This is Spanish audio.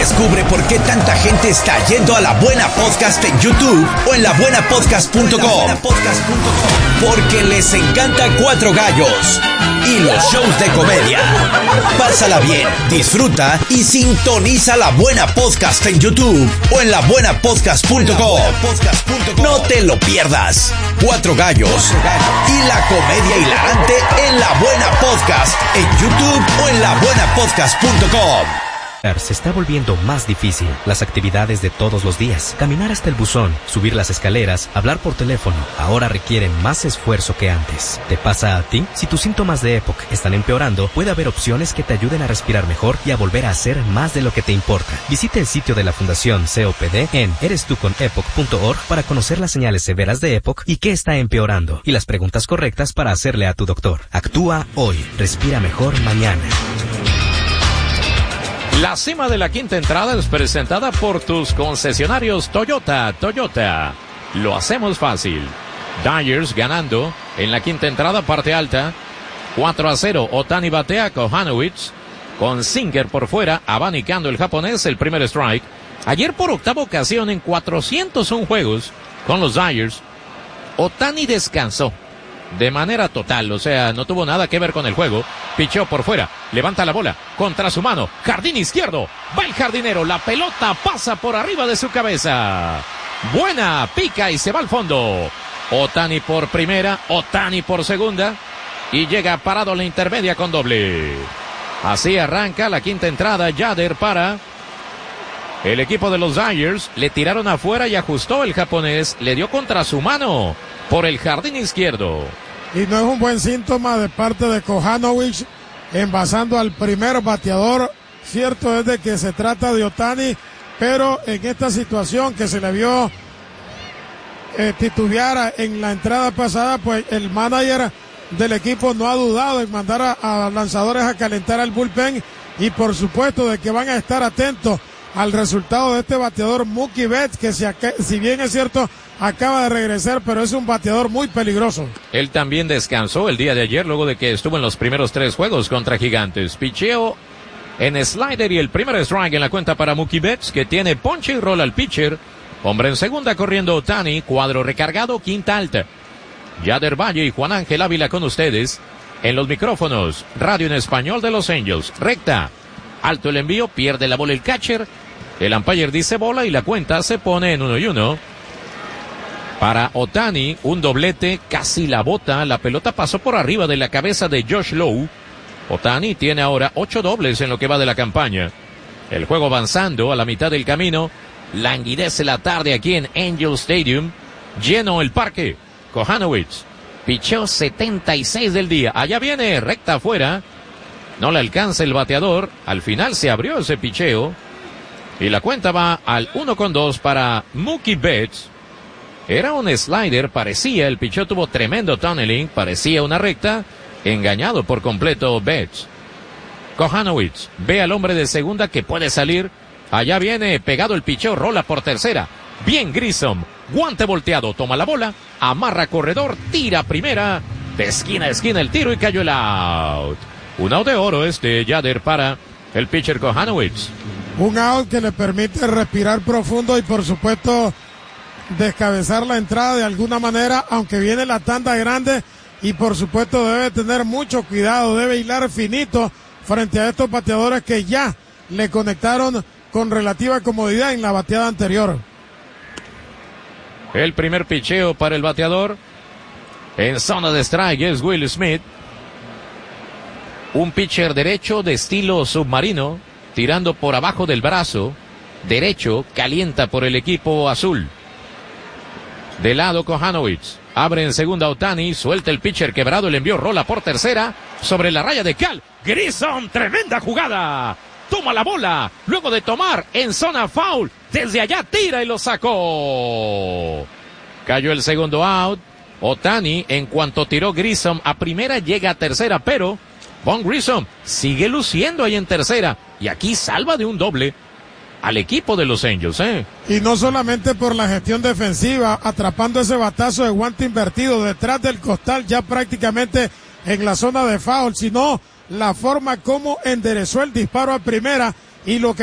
Descubre por qué tanta gente está yendo a La Buena Podcast en YouTube o en labuenapodcast.com. Porque les encanta Cuatro Gallos y los shows de comedia. Pásala bien, disfruta y sintoniza La Buena Podcast en YouTube o en labuenapodcast.com. No te lo pierdas. Cuatro Gallos y la comedia hilarante en La Buena Podcast en YouTube o en labuenapodcast.com. Se está volviendo más difícil. Las actividades de todos los días, caminar hasta el buzón, subir las escaleras, hablar por teléfono, ahora requieren más esfuerzo que antes. ¿Te pasa a ti? Si tus síntomas de EPOC están empeorando, puede haber opciones que te ayuden a respirar mejor y a volver a hacer más de lo que te importa. Visita el sitio de la Fundación COPD en erestuconepoc.org para conocer las señales severas de EPOC y qué está empeorando, y las preguntas correctas para hacerle a tu doctor. Actúa hoy, respira mejor mañana. La cima de la quinta entrada es presentada por tus concesionarios Toyota. Toyota, lo hacemos fácil. Dodgers ganando en la quinta entrada, parte alta. 4-0, Ohtani batea, Kohanowitz con sinker por fuera, abanicando el japonés, el primer strike. Ayer por octava ocasión en 401 juegos con los Dodgers, Ohtani descansó de manera total, o sea, no tuvo nada que ver con el juego. Picheó por fuera, levanta la bola, contra su mano, jardín izquierdo, va el jardinero, la pelota pasa por arriba de su cabeza. Buena, pica y se va al fondo. Ohtani por primera, Ohtani por segunda, y llega parado a la intermedia con doble. Así arranca la quinta entrada. Yader para el equipo de los Dodgers, le tiraron afuera y ajustó el japonés, le dio contra su mano por el jardín izquierdo. Y no es un buen síntoma de parte de Kohanowicz, envasando al primer bateador. Cierto es de que se trata de Ohtani, pero en esta situación que se le vio titubear en la entrada pasada, pues el manager del equipo no ha dudado en mandar a lanzadores a calentar al bullpen, y por supuesto de que van a estar atentos al resultado de este bateador Mookie Betts, que si bien es cierto acaba de regresar, pero es un bateador muy peligroso. Él también descansó el día de ayer luego de que estuvo en los primeros 3 juegos contra Gigantes. Picheo en slider y el primer strike en la cuenta para Mookie Betts, que tiene ponche y rola al pitcher. Hombre en segunda corriendo Ohtani, cuadro recargado, quinta alta. Yader Valle y Juan Ángel Ávila con ustedes en los micrófonos. Radio en español de Los Angels. Recta, alto el envío, pierde la bola el catcher. El umpire dice bola y la cuenta se pone en 1-1. Para Ohtani, un doblete, casi la bota. La pelota pasó por arriba de la cabeza de Josh Lowe. Ohtani tiene ahora 8 dobles en lo que va de la campaña. El juego avanzando a la mitad del camino. Languidece la tarde aquí en Angel Stadium. Lleno el parque. Kohanowitz pichó 76 del día. Allá viene, recta afuera. No le alcanza el bateador. Al final se abrió ese picheo. Y la cuenta va al 1-2 para Mookie Betts. Era un slider, parecía, el picheo tuvo tremendo tunneling, parecía una recta, engañado por completo Betts. Kohanowitz ve al hombre de segunda que puede salir. Allá viene, pegado el picheo, rola por tercera. Bien Grissom, guante volteado, toma la bola, amarra corredor, tira primera, de esquina a esquina el tiro y cayó el out. Un out de oro Yader para el pitcher Kohanowitz. Un out que le permite respirar profundo y por supuesto descabezar la entrada de alguna manera, aunque viene la tanda grande, y por supuesto debe tener mucho cuidado, debe hilar finito frente a estos bateadores que ya le conectaron con relativa comodidad en la bateada anterior. El primer picheo para el bateador en zona de strike es Will Smith, un pitcher derecho de estilo submarino, tirando por abajo del brazo derecho, calienta por el equipo azul. De lado Kohanowitz, abre en segunda Ohtani, suelta el pitcher quebrado, el envió, rola por tercera, sobre la raya de Cal, Grissom, tremenda jugada, toma la bola, luego de tomar en zona foul, desde allá tira y lo sacó. Cayó el segundo out. Ohtani, en cuanto tiró Grissom a primera, llega a tercera, pero Von Grissom sigue luciendo ahí en tercera, y aquí salva de un doble al equipo de los Angels, Y no solamente por la gestión defensiva, atrapando ese batazo de guante invertido detrás del costal, ya prácticamente en la zona de foul, sino la forma como enderezó el disparo a primera y lo que